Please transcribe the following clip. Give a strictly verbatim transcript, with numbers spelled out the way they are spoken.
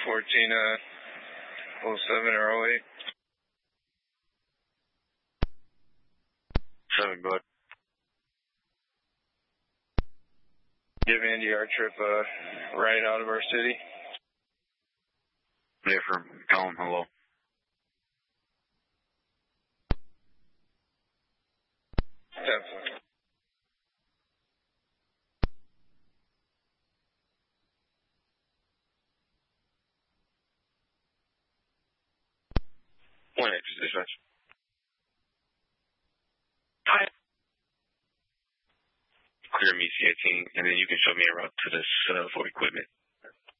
fourteen, uh, oh seven or oh eight. seven, bud. Give Andy our trip, uh, right out of our city. Yeah, from tell him hello. Definitely. One extra dispatch. Hi. Clear me C eighteen, and then you can show me a route to this uh, for equipment.